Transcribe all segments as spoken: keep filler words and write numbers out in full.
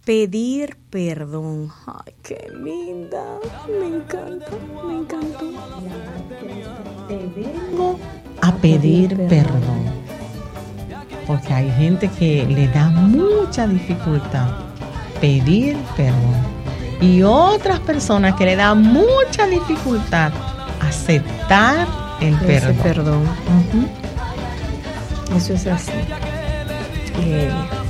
Pedir perdón. Ay, qué linda. Me encanta, me encantó. Te vengo a pedir perdón. Porque hay gente que le da mucha dificultad pedir perdón. Y otras personas que le da mucha dificultad aceptar el Ese perdón. perdón. Uh-huh. Eso es así. Eh,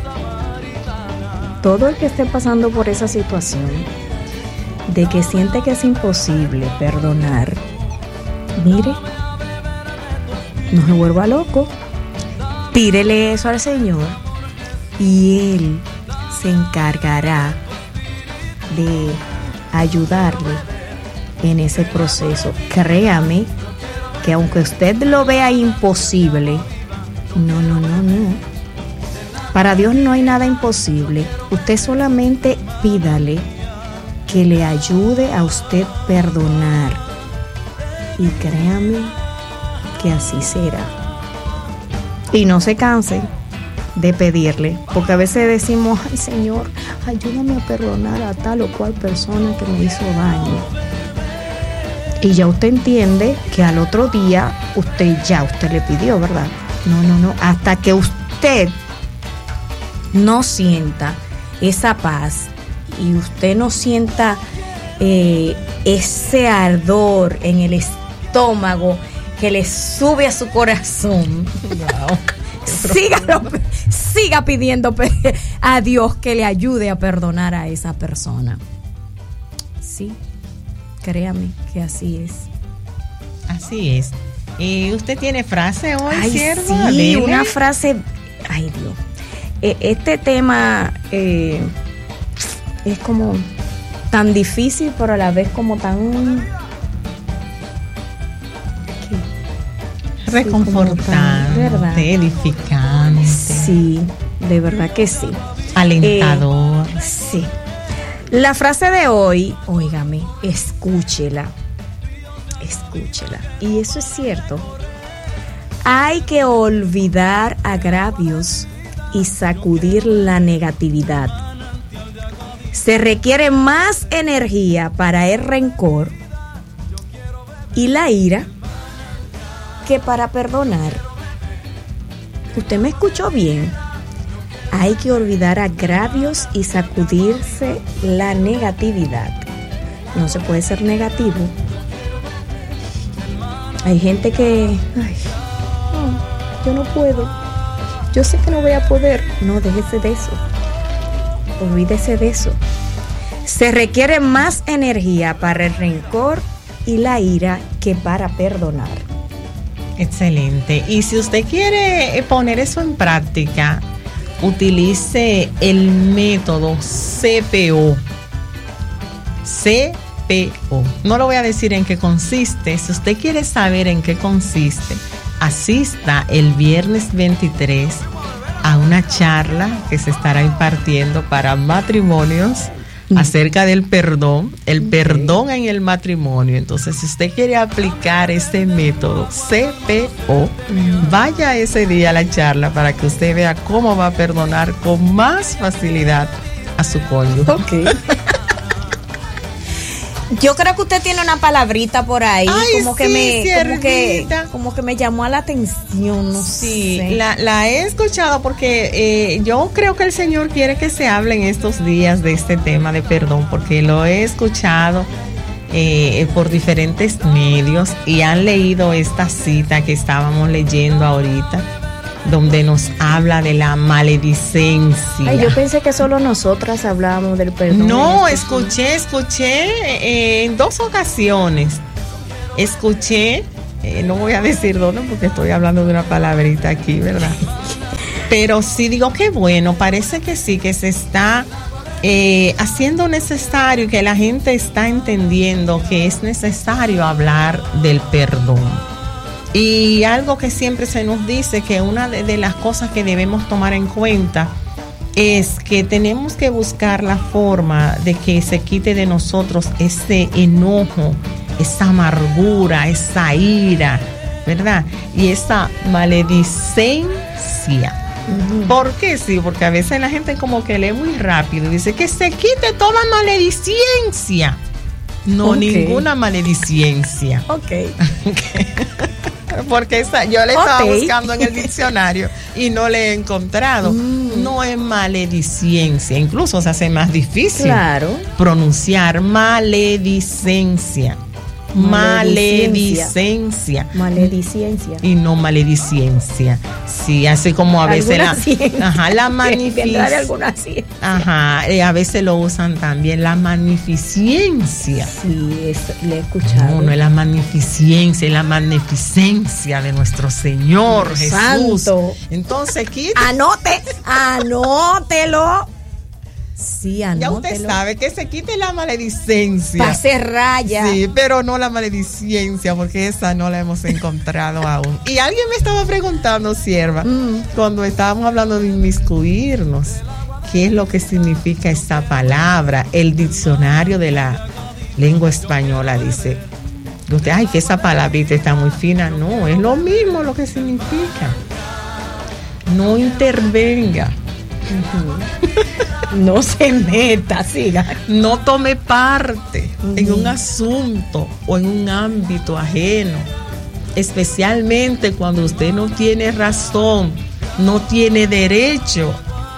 todo el que esté pasando por esa situación de que siente que es imposible perdonar, mire, no se vuelva loco, tírele eso al Señor y Él se encargará de ayudarle en ese proceso. Créame que aunque usted lo vea imposible, no, no, no, no. Para Dios no hay nada imposible. Usted solamente pídale que le ayude a usted perdonar. Y créame que así será. Y no se canse de pedirle, porque a veces decimos, ay Señor, ayúdame a perdonar a tal o cual persona que me hizo daño. Y ya usted entiende que al otro día usted ya usted le pidió, ¿verdad? No, no, no. Hasta que usted no sienta esa paz y usted no sienta eh, ese ardor en el estómago que le sube a su corazón. Wow. Sígalo, siga pidiendo a Dios que le ayude a perdonar a esa persona. Sí, créame que así es. Así es. ¿Y usted tiene frase hoy, ay, sierva? Sí, Dele. Una frase. Ay, Dios. Este tema eh, es como tan difícil, pero a la vez como tan ¿qué? Reconfortante, sí, tan, edificante. Sí, de verdad que sí. Alentador. Eh, sí. La frase de hoy, óigame, escúchela. Escúchela. Y eso es cierto. Hay que olvidar agravios y sacudir la negatividad. Se requiere más energía para el rencor y la ira que para perdonar. ¿Usted me escuchó bien? Hay que olvidar agravios y sacudirse la negatividad. No se puede ser negativo. Hay gente que, ay, no, yo no puedo. Yo sé que no voy a poder. No, déjese de eso. Olvídese de eso. Se requiere más energía para el rencor y la ira que para perdonar. Excelente. Y si usted quiere poner eso en práctica, utilice el método C P O. C P O. No lo voy a decir en qué consiste. Si usted quiere saber en qué consiste, asista el viernes veintitrés a una charla que se estará impartiendo para matrimonios acerca del perdón, el okay. perdón en el matrimonio. Entonces, si usted quiere aplicar este método C P O, mm. vaya ese día a la charla para que usted vea cómo va a perdonar con más facilidad a su cónyuge. Okay. Yo creo que usted tiene una palabrita por ahí. Ay, como, sí, que me, como que como que me llamó a la atención, no sí, sé. La, la he escuchado porque eh, yo creo que el Señor quiere que se hable en estos días de este tema de perdón, porque lo he escuchado eh, por diferentes medios y han leído esta cita que estábamos leyendo ahorita, donde nos habla de la maledicencia. Ay, yo pensé que solo nosotras hablábamos del perdón. No, escuché, escuché eh, en dos ocasiones. Escuché, eh, no voy a decir dónde porque estoy hablando de una palabrita aquí, ¿verdad? Pero sí digo que bueno, parece que sí, que se está eh, haciendo necesario, que la gente está entendiendo que es necesario hablar del perdón. Y algo que siempre se nos dice, que una de, de las cosas que debemos tomar en cuenta es que tenemos que buscar la forma de que se quite de nosotros ese enojo, esa amargura, esa ira, ¿verdad? Y esa maledicencia. Uh-huh. ¿Por qué sí? Porque a veces la gente como que lee muy rápido y dice que se quite toda maledicencia. No, okay. Ninguna maledicencia. Ok. Okay. Porque esa, yo le estaba okay. buscando en el diccionario y no le he encontrado. Mm. No es maledicencia, incluso se hace más difícil claro. pronunciar maledicencia. Maledicencia. Maledicencia. Y no maledicencia. Sí, así como a veces la, ajá, la magnificencia. Ajá, eh, a veces lo usan también la magnificencia. Sí, es, le he escuchado. No, no es la magnificencia, es la magnificencia de nuestro Señor Dios Jesús. Santo. Entonces, quite. Anote, anótelo. Sí, ya usted sabe que se quite la maledicencia. Pase raya. Sí, pero no la maledicencia, porque esa no la hemos encontrado aún. Y alguien me estaba preguntando, sierva, mm. cuando estábamos hablando de inmiscuirnos, ¿qué es lo que significa esta palabra? El diccionario de la lengua española dice, usted, ay, que esa palabrita está muy fina. No, es lo mismo lo que significa. No intervenga. Uh-huh. No se meta, siga. No tome parte uh-huh. en un asunto o en un ámbito ajeno, especialmente cuando usted no tiene razón, no tiene derecho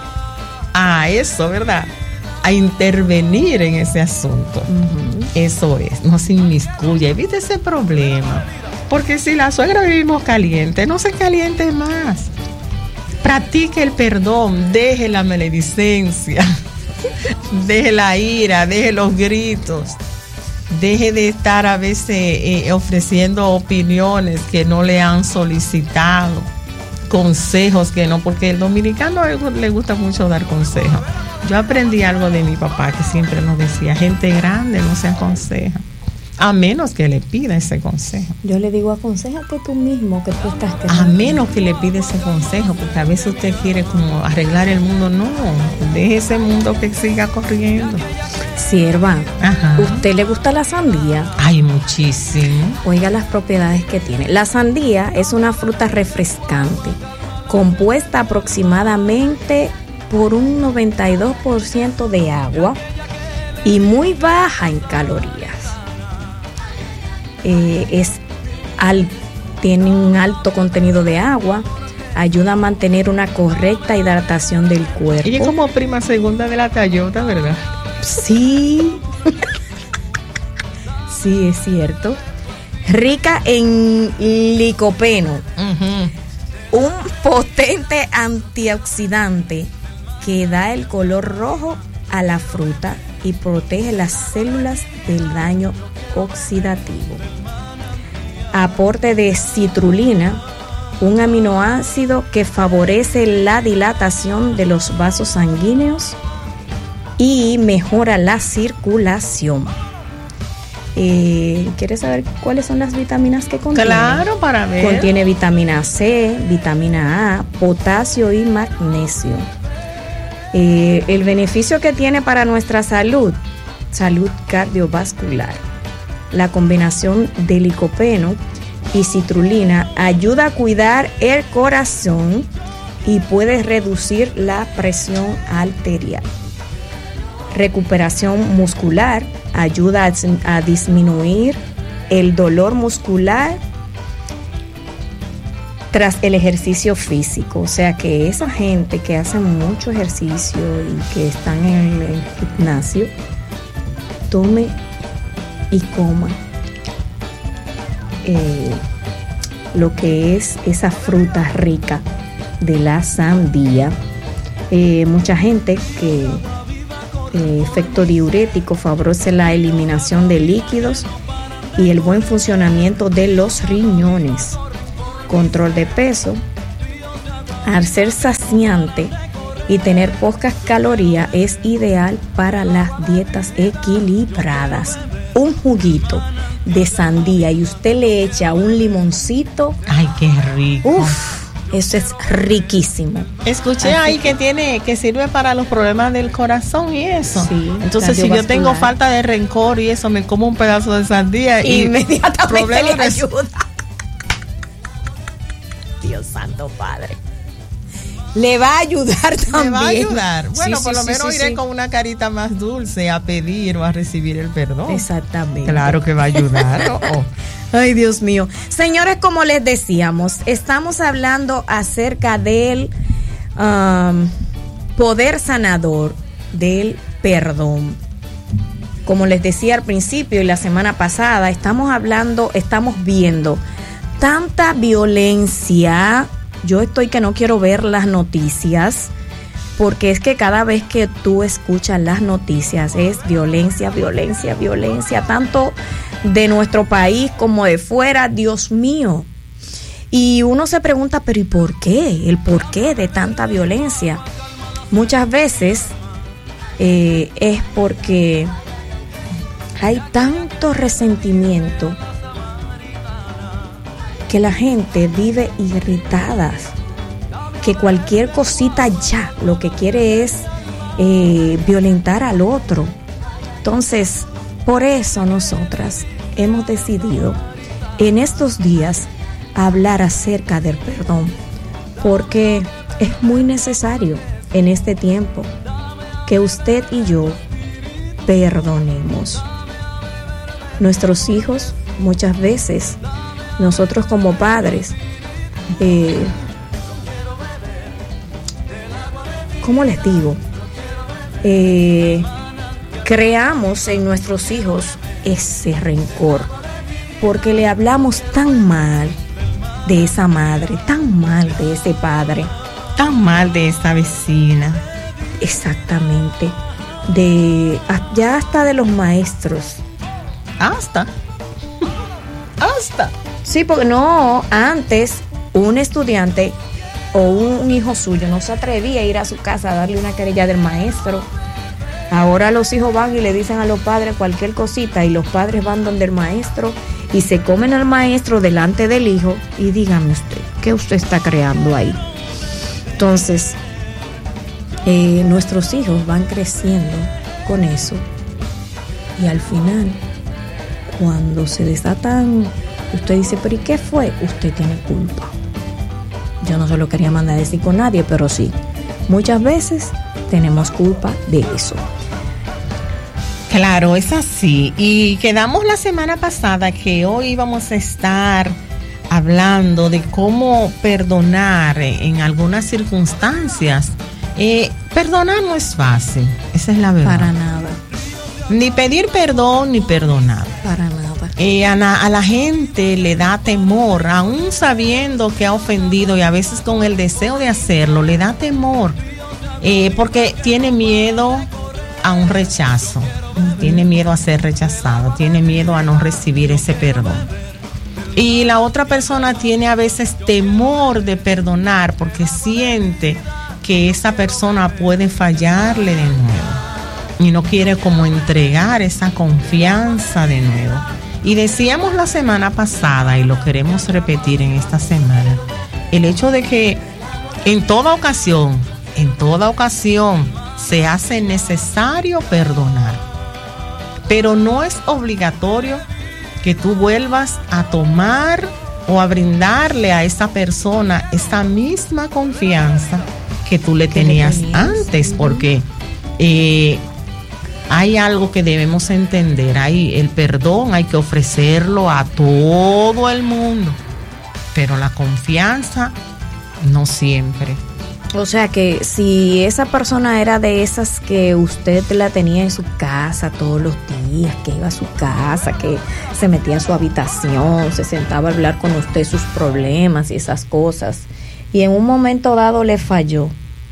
a eso, ¿verdad? A intervenir en ese asunto. Uh-huh. Eso es, no se inmiscuya, evite ese problema. Porque si la suegra vivimos caliente, no se caliente más. Practique el perdón, deje la maledicencia, deje la ira, deje los gritos, deje de estar a veces eh, ofreciendo opiniones que no le han solicitado, consejos que no, porque el dominicano le gusta mucho dar consejos. Yo aprendí algo de mi papá que siempre nos decía, gente grande no se aconseja. A menos que le pida ese consejo. Yo le digo, aconsejate tú mismo que tú estás creyendo. A menos que le pida ese consejo, porque a veces usted quiere como arreglar el mundo. No, deje ese mundo que siga corriendo. Sierva, ajá. ¿Usted le gusta la sandía? Ay, muchísimo. Oiga las propiedades que tiene. La sandía es una fruta refrescante, compuesta aproximadamente por un noventa y dos por ciento de agua y muy baja en calorías. Eh, es al, tiene un alto contenido de agua, ayuda a mantener una correcta hidratación del cuerpo. Ella es como prima segunda de la Toyota, ¿verdad? Sí. Sí, es cierto. Rica en licopeno, uh-huh. un potente antioxidante que da el color rojo a la fruta y protege las células del daño oxidativo. Aporte de citrulina, un aminoácido que favorece la dilatación de los vasos sanguíneos y mejora la circulación. Eh, ¿Quieres saber cuáles son las vitaminas que contiene? Claro, para ver. Contiene vitamina C, vitamina A, potasio y magnesio. Eh, el beneficio que tiene para nuestra salud, salud cardiovascular. La combinación de licopeno y citrulina ayuda a cuidar el corazón y puede reducir la presión arterial. Recuperación muscular, ayuda a, a disminuir el dolor muscular tras el ejercicio físico. O sea que esa gente que hace mucho ejercicio y que están en el gimnasio, tome y coma eh, lo que es esa fruta rica de la sandía. Eh, mucha gente que eh, efecto diurético favorece la eliminación de líquidos y el buen funcionamiento de los riñones. Control de peso. Al ser saciante y tener pocas calorías, es ideal para las dietas equilibradas. Un juguito de sandía y usted le echa un limoncito. Ay, qué rico. Uf, eso es riquísimo. Escuché Así ahí que, que tiene que sirve para los problemas del corazón y eso. Sí. Entonces, si yo tengo falta de rencor y eso, me como un pedazo de sandía y inmediatamente le ayuda. Dios santo Padre. le va a ayudar también. Le va a ayudar. Bueno, sí, por sí, lo sí, menos sí, iré sí. con una carita más dulce a pedir o a recibir el perdón. Exactamente. Claro que va a ayudar. Oh, oh. Ay, Dios mío. Señores, como les decíamos, estamos hablando acerca del um, poder sanador del perdón. Como les decía al principio y la semana pasada, estamos hablando, estamos viendo tanta violencia. Yo estoy que no quiero ver las noticias, porque es que cada vez que tú escuchas las noticias es violencia, violencia, violencia, tanto de nuestro país como de fuera. Dios mío. Y uno se pregunta, pero ¿y por qué? ¿El por qué de tanta violencia? Muchas veces eh, es porque hay tanto resentimiento que la gente vive irritada, que cualquier cosita ya lo que quiere es eh, violentar al otro. Entonces, por eso nosotras hemos decidido en estos días hablar acerca del perdón, porque es muy necesario en este tiempo que usted y yo perdonemos. Nuestros hijos, muchas veces, nosotros como padres, eh, ¿cómo les digo? Eh, creamos en nuestros hijos ese rencor, porque le hablamos tan mal de esa madre, tan mal de ese padre, Tan mal de esa vecina. exactamente, de ya hasta de los maestros. Hasta. Hasta. Sí, porque no, antes un estudiante o un hijo suyo no se atrevía a ir a su casa a darle una querella del maestro. Ahora los hijos van y le dicen a los padres cualquier cosita y los padres van donde el maestro y se comen al maestro delante del hijo. Y dígame usted, ¿qué usted está creando ahí? Entonces, eh, nuestros hijos van creciendo con eso y al final, cuando se desatan, usted dice, pero ¿y qué fue? Usted tiene culpa. Yo no se lo quería mandar a decir con nadie, pero sí, muchas veces tenemos culpa de eso. Claro, es así. Y quedamos la semana pasada que hoy íbamos a estar hablando de cómo perdonar en algunas circunstancias. Eh, perdonar no es fácil, esa es la verdad. Para nada. Ni pedir perdón ni perdonar. Para nada. Eh, a, la, a la gente le da temor, aún sabiendo que ha ofendido y a veces con el deseo de hacerlo, le da temor, eh, porque tiene miedo a un rechazo, uh-huh. Tiene miedo a ser rechazado, tiene miedo a no recibir ese perdón. Y la otra persona tiene a veces temor de perdonar porque siente que esa persona puede fallarle de nuevo y no quiere como entregar esa confianza de nuevo. Y decíamos la semana pasada, y lo queremos repetir en esta semana, el hecho de que en toda ocasión, en toda ocasión se hace necesario perdonar, pero no es obligatorio que tú vuelvas a tomar o a brindarle a esa persona esa misma confianza que tú le tenías, le tenías antes, porque eh, hay algo que debemos entender, hay el perdón, hay que ofrecerlo a todo el mundo, pero la confianza no siempre. O sea que si esa persona era de esas que usted la tenía en su casa todos los días, que iba a su casa, que se metía a su habitación, se sentaba a hablar con usted sus problemas y esas cosas, y en un momento dado le falló,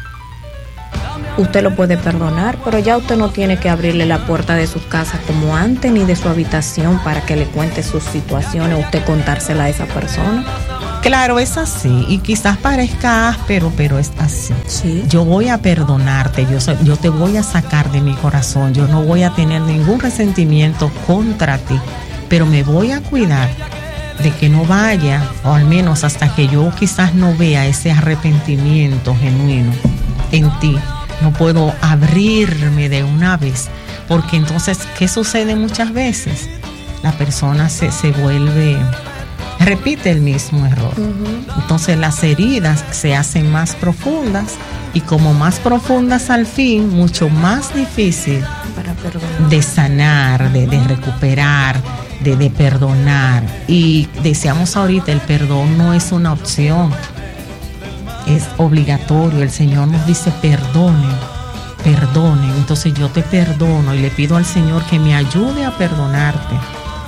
usted lo puede perdonar, pero ya usted no tiene que abrirle la puerta de su casa como antes, ni de su habitación para que le cuente sus situaciones, usted contársela a esa persona. Claro, es así, y quizás parezca áspero, pero es así. Sí. Yo voy a perdonarte, yo, soy, yo te voy a sacar de mi corazón, yo no voy a tener ningún resentimiento contra ti, pero me voy a cuidar de que no vaya, o al menos hasta que yo quizás no vea ese arrepentimiento genuino en ti. No puedo abrirme de una vez, porque entonces, ¿qué sucede muchas veces? La persona se, se vuelve repite el mismo error. Uh-huh. Entonces las heridas se hacen más profundas y como más profundas al fin, mucho más difícil para perdonar, de sanar, de, de recuperar, de, de perdonar. Y decíamos ahorita, el perdón no es una opción, es obligatorio. El Señor nos dice perdonen, perdonen. Entonces yo te perdono y le pido al Señor que me ayude a perdonarte.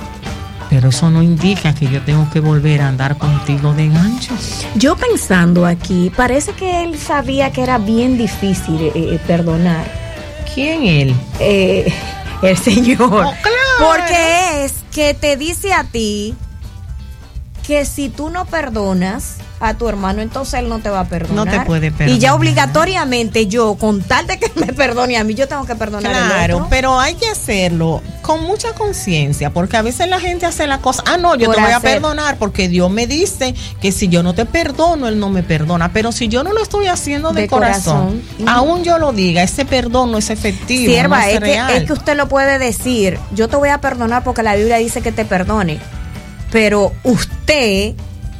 Pero eso no indica que yo tengo que volver a andar contigo de gancho. Yo pensando aquí, parece que él sabía que era bien difícil eh, eh, perdonar. ¿Quién él? Eh, el Señor. Oh, claro. Porque es que te dice a ti que si tú no perdonas a tu hermano, entonces él no te va a perdonar. No te puede perdonar. Y ya obligatoriamente yo, con tal de que me perdone a mí, yo tengo que perdonar al otro. Claro, pero hay que hacerlo con mucha conciencia, porque a veces la gente hace la cosa, ah, no, yo Por te voy hacer. a perdonar porque Dios me dice que si yo no te perdono, Él no me perdona. Pero si yo no lo estoy haciendo de, De corazón, corazón. aún yo lo diga, ese perdón no es efectivo, Sierva, no es, es, real. que, es que usted lo puede decir, yo te voy a perdonar porque la Biblia dice que te perdone, pero usted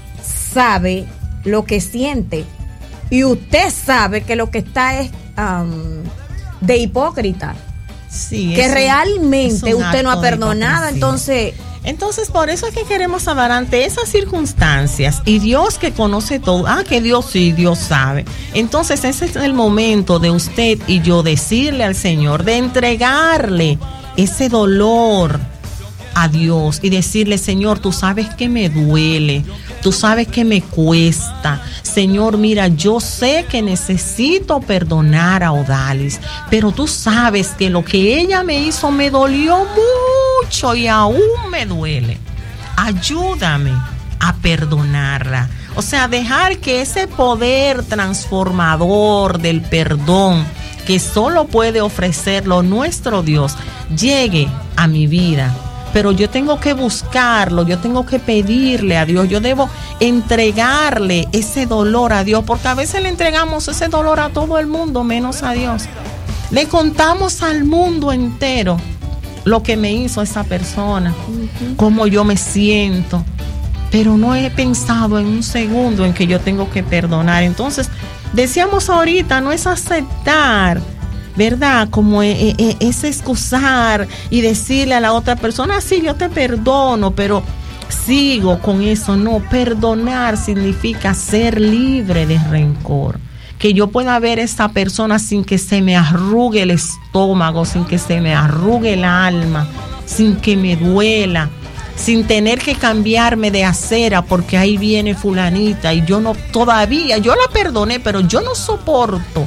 sabe lo que siente y usted sabe que lo que está es um, de hipócrita, Sí, que es un- realmente es un usted no ha acto de perdonado. hipocresía. Entonces Entonces, por eso es que queremos hablar ante esas circunstancias y Dios que conoce todo, ah, que Dios sí, Dios sabe. Entonces, ese es el momento de usted y yo decirle al Señor, de entregarle ese dolor a Dios y decirle, Señor, tú sabes que me duele, tú sabes que me cuesta. Señor, mira, yo sé que necesito perdonar a Odalis, pero tú sabes que lo que ella me hizo me dolió mucho y aún me duele. Ayúdame a perdonarla. O sea, dejar que ese poder transformador del perdón que solo puede ofrecerlo nuestro Dios llegue a mi vida. Pero yo tengo que buscarlo, yo tengo que pedirle a Dios, yo debo entregarle ese dolor a Dios, porque a veces le entregamos ese dolor a todo el mundo menos a Dios. Le contamos al mundo entero lo que me hizo esa persona, uh-huh. cómo yo me siento, pero no he pensado en un segundo en que yo tengo que perdonar. Entonces, decíamos ahorita, no es aceptar, ¿verdad? Como es, es excusar y decirle a la otra persona, sí, yo te perdono, pero sigo con eso. No, perdonar significa ser libre de rencor. Que yo pueda ver a esa persona sin que se me arrugue el estómago, sin que se me arrugue el alma, sin que me duela, sin tener que cambiarme de acera porque ahí viene fulanita y yo no, todavía, yo la perdoné, pero yo no soporto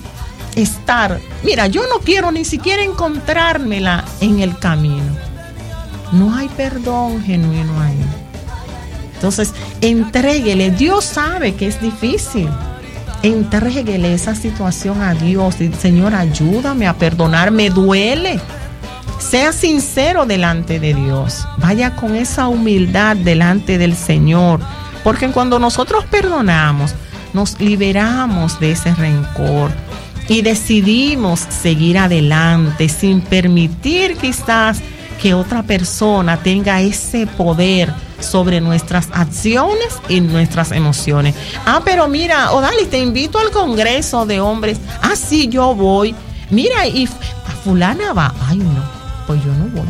estar, mira, yo no quiero ni siquiera encontrármela en el camino. No hay perdón genuino ahí. Entonces, entréguele. Dios sabe que es difícil. Entréguele esa situación a Dios. Y, Señor, ayúdame a perdonar, me duele. Sea sincero delante de Dios. Vaya con esa humildad delante del Señor. Porque cuando nosotros perdonamos, nos liberamos de ese rencor. Y decidimos seguir adelante sin permitir quizás que otra persona tenga ese poder sobre nuestras acciones y nuestras emociones. Ah, pero mira, Odalis, te invito al Congreso de Hombres. Ah, sí, yo voy. Mira, y fulana va. Ay, no, pues yo no voy.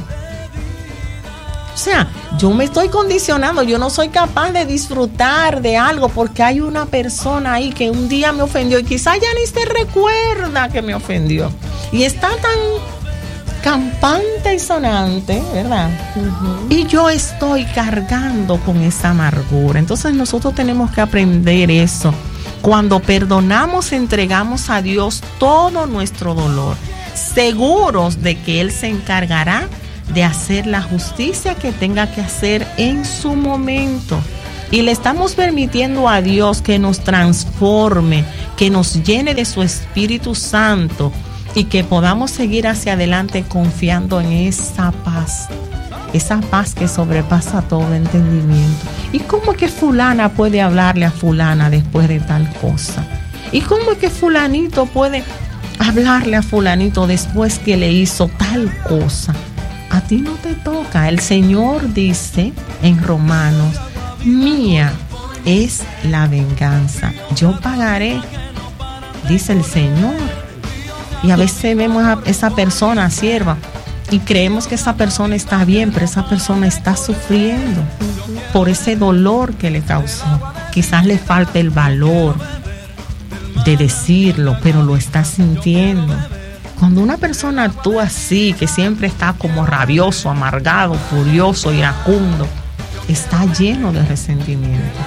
O sea, yo me estoy condicionando, yo no soy capaz de disfrutar de algo porque hay una persona ahí que un día me ofendió y quizás ya ni se recuerda que me ofendió. Y está tan campante y sonante, ¿verdad? Uh-huh. Y yo estoy cargando con esa amargura. Entonces nosotros tenemos que aprender eso. Cuando perdonamos, entregamos a Dios todo nuestro dolor, seguros de que Él se encargará de hacer la justicia que tenga que hacer en su momento. Y le estamos permitiendo a Dios que nos transforme, que nos llene de su Espíritu Santo y que podamos seguir hacia adelante confiando en esa paz, esa paz que sobrepasa todo entendimiento. ¿Y cómo es que fulana puede hablarle a fulana después de tal cosa? ¿Y cómo es que fulanito puede hablarle a fulanito después que le hizo tal cosa? A ti no te toca. El Señor dice en Romanos, mía es la venganza. Yo pagaré, dice el Señor. Y a veces vemos a esa persona sierva y creemos que esa persona está bien, pero esa persona está sufriendo uh-huh. por ese dolor que le causó. Quizás le falta el valor de decirlo, pero lo está sintiendo. Cuando una persona actúa así, que siempre está como rabioso, amargado, furioso, iracundo, está lleno de resentimiento.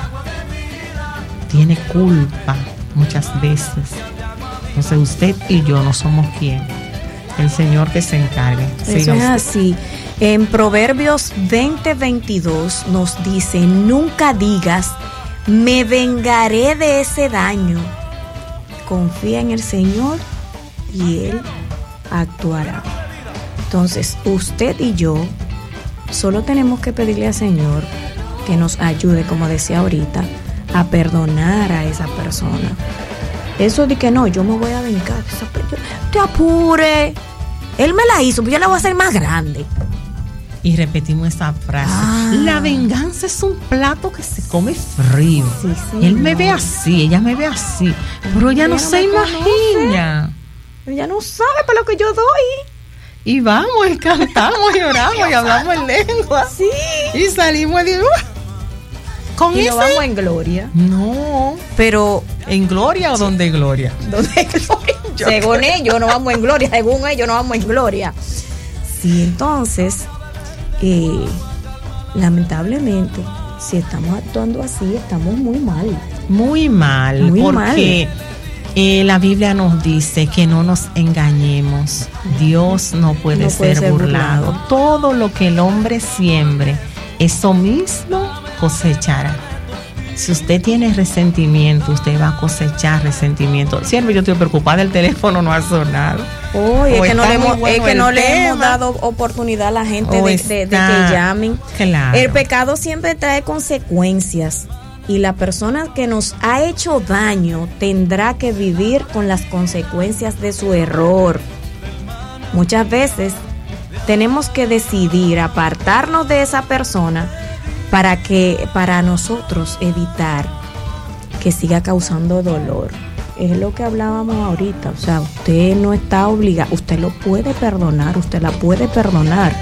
Tiene culpa muchas veces. Entonces usted y yo no somos quien. El Señor que se encargue. Eso es así. En Proverbios veinte veintidós nos dice: nunca digas, me vengaré de ese daño. Confía en el Señor y Él actuará. Entonces, usted y yo solo tenemos que pedirle al Señor que nos ayude, como decía ahorita, a perdonar a esa persona. Eso de que no, yo me voy a vengar, te apure, él me la hizo, pero yo la voy a hacer más grande. Y repetimos esa frase: ah. la venganza es un plato que se come frío. Sí, sí, él me no. ve así, ella me ve así, pero ella no, no se imagina. Conoce. Ella no sabe para lo que yo doy. Y vamos, y cantamos, y oramos, y hablamos en lengua. Sí. Y salimos de... Con y ese... no vamos en gloria. No. Pero... ¿En gloria o sí. donde gloria? Donde gloria. Según ellos no vamos en gloria, según ellos no vamos en gloria. Sí, entonces, eh, lamentablemente, si estamos actuando así, estamos muy mal. Muy mal, muy porque... mal. Eh, la Biblia nos dice que no nos engañemos. Dios no puede, no puede ser, ser burlado. burlado. Todo lo que el hombre siembre, eso mismo cosechará. Si usted tiene resentimiento, usted va a cosechar resentimiento. Siempre yo estoy preocupada, el teléfono no ha sonado. Oh, es que no, le hemos, bueno es que no le hemos dado oportunidad a la gente de, de, de que llamen. Claro. El pecado siempre trae consecuencias. Y la persona que nos ha hecho daño tendrá que vivir con las consecuencias de su error. Muchas veces tenemos que decidir apartarnos de esa persona para que, para nosotros evitar que siga causando dolor. Es lo que hablábamos ahorita. O sea, usted no está obligado, usted lo puede perdonar, usted la puede perdonar,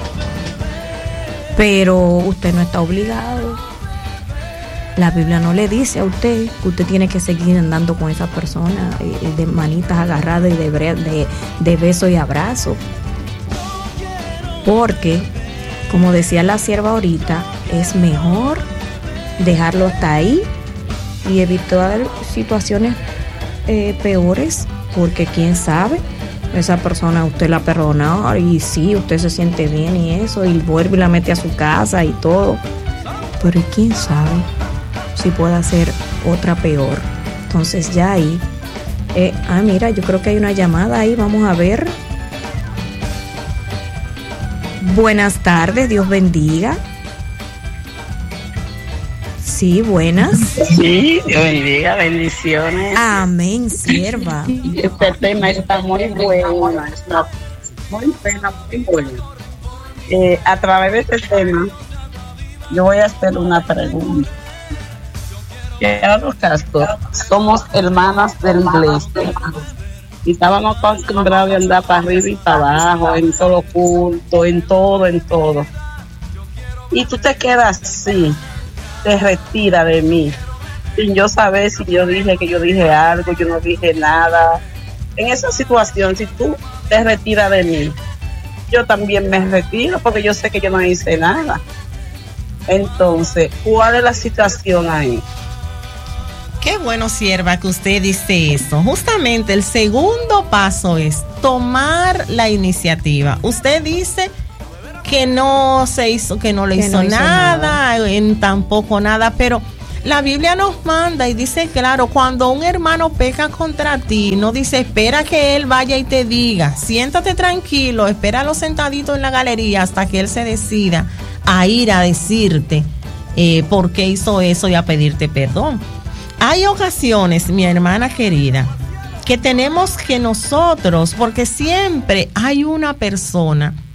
pero usted no está obligado. La Biblia no le dice a usted que usted tiene que seguir andando con esa persona eh, de manitas agarradas y de, de, de besos y abrazos. Porque, como decía la sierva ahorita, es mejor dejarlo hasta ahí y evitar situaciones eh, peores, porque quién sabe, esa persona usted la perdona y sí, usted se siente bien y eso, y vuelve y la mete a su casa y todo. Pero quién sabe si puede hacer otra peor. Entonces ya ahí eh, ah mira, yo creo que hay una llamada ahí, vamos a ver. Buenas tardes, Dios bendiga. Sí, buenas. Sí, Dios bendiga, bendiciones. Amén, sierva. Este tema está muy bueno, está muy bueno, muy bueno. Eh, a través de este tema yo voy a hacer una pregunta. En los casos, somos hermanas del iglesia y estábamos acostumbrados a andar para arriba y para abajo, en todo culto, en todo, en todo. Y tú te quedas así, te retira de mí, sin yo saber si yo dije que yo dije algo, yo no dije nada. En esa situación, si tú te retiras de mí, yo también me retiro porque yo sé que yo no hice nada. Entonces, ¿cuál es la situación ahí? Qué bueno, sierva, que usted dice eso. Justamente el segundo paso es tomar la iniciativa. Usted dice que no se hizo, que no le que hizo, no hizo nada, nada, en tampoco nada, pero la Biblia nos manda y dice, claro, cuando un hermano peca contra ti, no dice, espera que él vaya y te diga, siéntate tranquilo, espéralo sentadito en la galería hasta que él se decida a ir a decirte eh, por qué hizo eso y a pedirte perdón. Hay ocasiones, mi hermana querida, que tenemos que nosotros, porque siempre hay una persona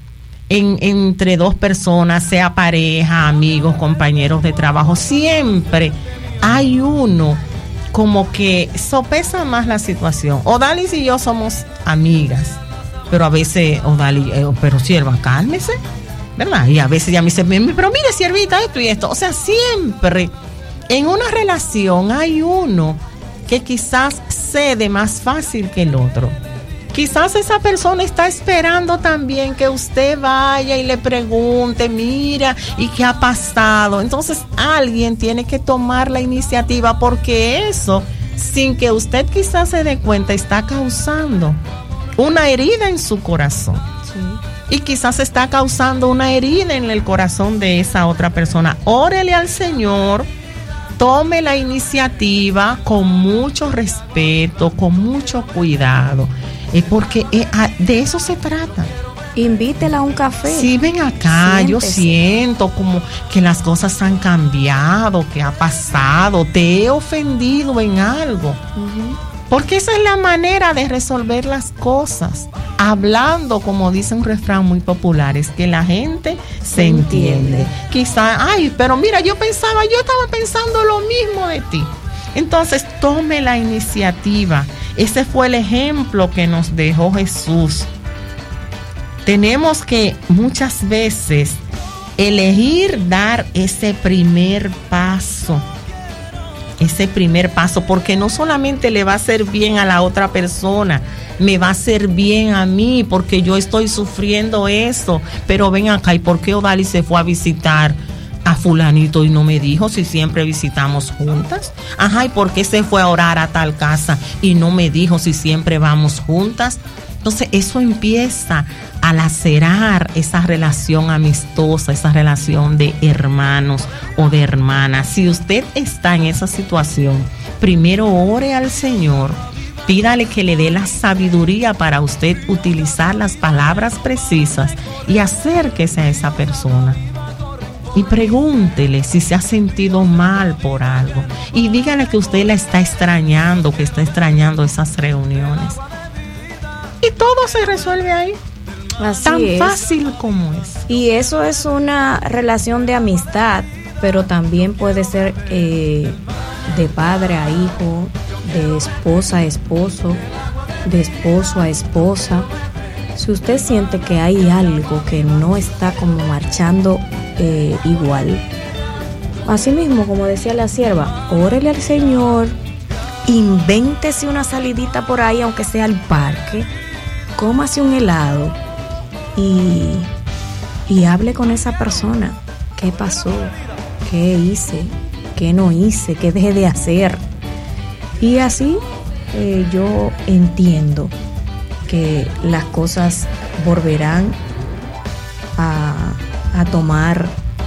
en, entre dos personas, sea pareja, amigos, compañeros de trabajo, siempre hay uno como que sopesa más la situación. Odalis y yo somos amigas, pero a veces Odalis, eh, pero sierva, cálmese, ¿verdad? Y a veces ya me dice, pero mire, siervita, esto y esto. O sea, siempre en una relación hay uno que quizás cede más fácil que el otro. Quizás esa persona está esperando también que usted vaya y le pregunte, mira, ¿y qué ha pasado? Entonces alguien tiene que tomar la iniciativa, porque eso, sin que usted quizás se dé cuenta, está causando una herida en su corazón. Sí. Y quizás está causando una herida en el corazón de esa otra persona. Órele al Señor, tome la iniciativa con mucho respeto, con mucho cuidado. Eh, porque eh, de eso se trata. Invítela a un café. Sí, ven acá, siéntese. Yo siento como que las cosas han cambiado, que ha pasado, te he ofendido en algo. Uh-huh. Porque esa es la manera de resolver las cosas. Hablando, como dice un refrán muy popular, es que la gente se, se entiende. entiende. Quizá, ay, pero mira, yo pensaba, yo estaba pensando lo mismo de ti. Entonces, tome la iniciativa. Ese fue el ejemplo que nos dejó Jesús. Tenemos que muchas veces elegir dar ese primer paso. Ese primer paso, porque no solamente le va a hacer bien a la otra persona, me va a hacer bien a mí, porque yo estoy sufriendo eso. Pero ven acá, ¿y por qué Odalis se fue a visitar a fulanito y no me dijo si siempre visitamos juntas? Ajá, ¿y por qué se fue a orar a tal casa y no me dijo si siempre vamos juntas? Entonces eso empieza a lacerar esa relación amistosa, esa relación de hermanos o de hermanas. Si usted está en esa situación, primero ore al Señor, pídale que le dé la sabiduría para usted utilizar las palabras precisas y acérquese a esa persona. Y pregúntele si se ha sentido mal por algo. Y dígale que usted la está extrañando, que está extrañando esas reuniones. Y todo se resuelve ahí. Así tan es. Fácil como es. Y eso es una relación de amistad, pero también puede ser eh, de padre a hijo, de esposa a esposo, de esposo a esposa. Si usted siente que hay algo que no está como marchando eh, igual, así mismo, como decía la sierva, órele al Señor, invéntese una salidita por ahí, aunque sea al parque, cómase un helado y, y hable con esa persona. ¿Qué pasó? ¿Qué hice? ¿Qué no hice? ¿Qué dejé de hacer? Y así eh, yo entiendo que las cosas volverán a, a tomar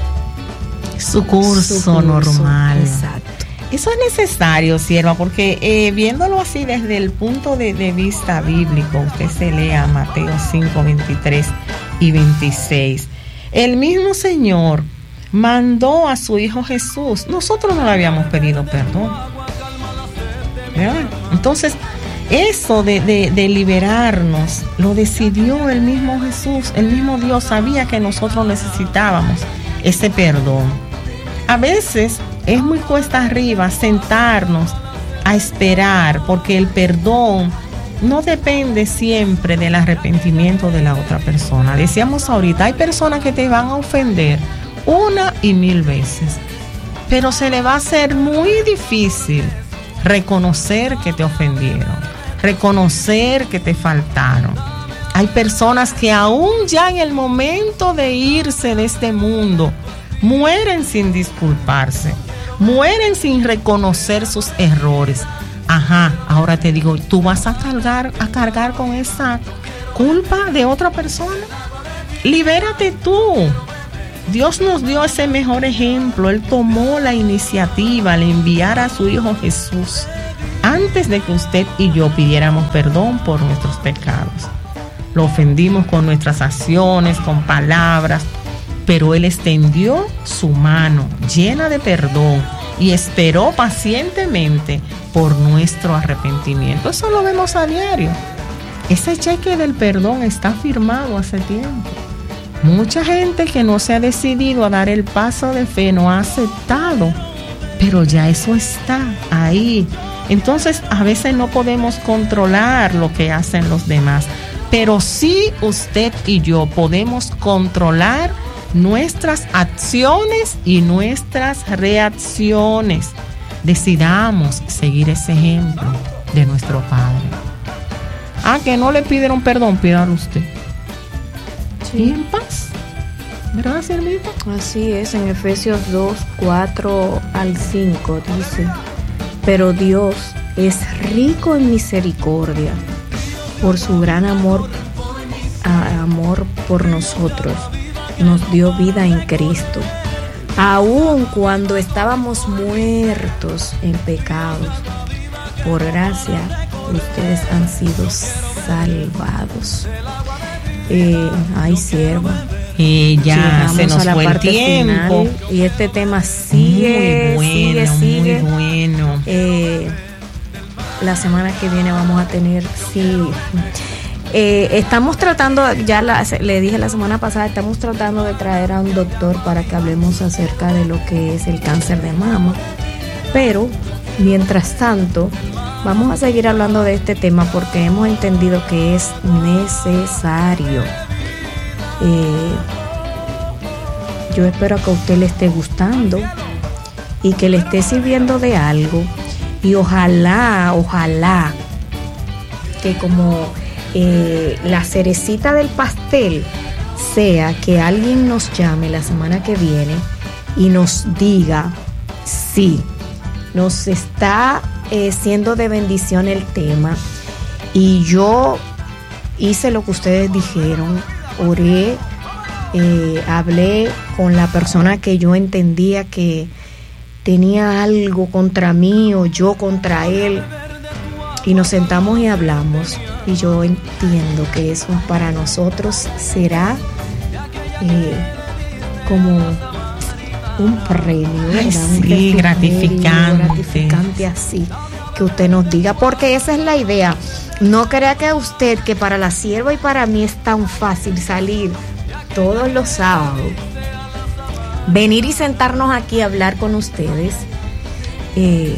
su curso, su curso normal. Exacto. Eso es necesario, sierva, porque eh, viéndolo así desde el punto de, de vista bíblico, usted se lea Mateo cinco, veintitrés y veintiséis. El mismo Señor mandó a su Hijo Jesús. Nosotros no le habíamos pedido perdón, ¿verdad? Entonces, eso de, de, de liberarnos lo decidió el mismo Jesús. El mismo Dios sabía que nosotros necesitábamos ese perdón. A veces es muy cuesta arriba sentarnos a esperar, porque el perdón no depende siempre del arrepentimiento de la otra persona. Decíamos ahorita, hay personas que te van a ofender una y mil veces, pero se le va a hacer muy difícil reconocer que te ofendieron, reconocer que te faltaron. Hay personas que aún ya en el momento de irse de este mundo mueren sin disculparse, mueren sin reconocer sus errores. Ajá, ahora te digo, ¿tú vas a cargar, a cargar con esa culpa de otra persona? Libérate tú. Dios nos dio ese mejor ejemplo. Él tomó la iniciativa al enviar a su Hijo Jesús antes de que usted y yo pidiéramos perdón por nuestros pecados. Lo ofendimos con nuestras acciones, con palabras, pero Él extendió su mano llena de perdón y esperó pacientemente por nuestro arrepentimiento. Eso lo vemos a diario. Ese cheque del perdón está firmado hace tiempo. Mucha gente que no se ha decidido a dar el paso de fe, no ha aceptado, pero ya eso está ahí. Entonces, a veces no podemos controlar lo que hacen los demás, pero sí usted y yo podemos controlar nuestras acciones y nuestras reacciones. Decidamos seguir ese ejemplo de nuestro Padre. Ah, que no le pidieron perdón, pídalo usted. Sí. Y en paz, ¿verdad, siervita? Así es, en Efesios dos, cuatro al cinco dice: pero Dios es rico en misericordia, por su gran amor, a, amor por nosotros, nos dio vida en Cristo, aun cuando estábamos muertos en pecados. Por gracia, ustedes han sido salvados. Eh, ay, sierva. Y ya se nos fue el tiempo. Final, y este tema sigue, muy bueno, sigue, sigue. Muy bueno. Eh, la semana que viene vamos a tener, sí. Eh, estamos tratando, ya la, le dije la semana pasada, estamos tratando de traer a un doctor para que hablemos acerca de lo que es el cáncer de mama. Pero, mientras tanto, vamos a seguir hablando de este tema porque hemos entendido que es necesario. Eh, yo espero que a usted le esté gustando y que le esté sirviendo de algo, y ojalá, ojalá que como eh, la cerecita del pastel sea que alguien nos llame la semana que viene y nos diga: sí, nos está eh, siendo de bendición el tema, y yo hice lo que ustedes dijeron, oré, eh, hablé con la persona que yo entendía que tenía algo contra mí o yo contra él, y nos sentamos y hablamos, y yo entiendo que eso para nosotros será eh, como un premio, ¿verdad? Un sí, gratificante. gratificante así, que usted nos diga, porque esa es la idea. No crea que usted, que para la sierva y para mí es tan fácil salir todos los sábados, venir y sentarnos aquí a hablar con ustedes. Eh,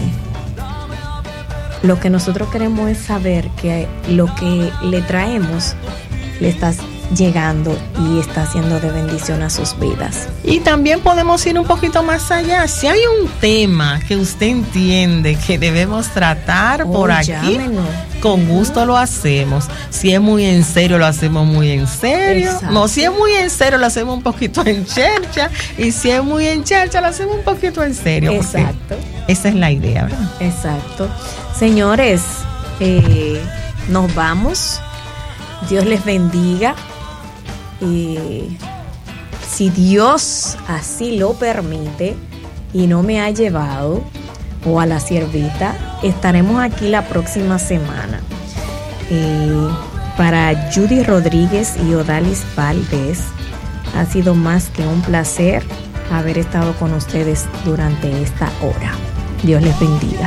lo que nosotros queremos es saber que lo que le traemos le está llegando y está siendo de bendición a sus vidas. Y también podemos ir un poquito más allá. Si hay un tema que usted entiende que debemos tratar oh, por aquí, llámenos. Con gusto lo hacemos. Si es muy en serio, lo hacemos muy en serio. Exacto. No, si es muy en serio, lo hacemos un poquito en chercha. Y si es muy en chercha, lo hacemos un poquito en serio. Exacto. Esa es la idea, ¿verdad? Exacto. Señores, eh, nos vamos. Dios les bendiga. Eh, si Dios así lo permite y no me ha llevado, o a la siervita, estaremos aquí la próxima semana. Eh, para Judy Rodríguez y Odalis Valdés, ha sido más que un placer haber estado con ustedes durante esta hora. Dios les bendiga.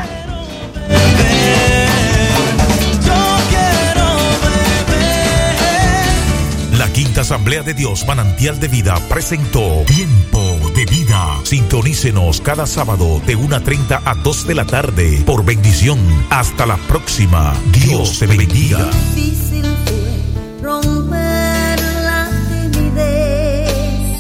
La Quinta Asamblea de Dios Manantial de Vida presentó Tiempo de Vida. Sintonícenos cada sábado de una treinta a dos de la tarde. Por bendición. Hasta la próxima. Dios te bendiga. Difícil fue romper la timidez.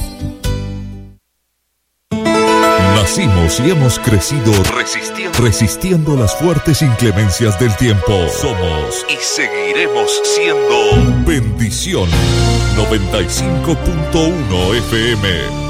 Nacimos y hemos crecido resistiendo, resistiendo las fuertes inclemencias del tiempo. Somos y seguiremos siendo bendición. noventa y cinco punto uno F M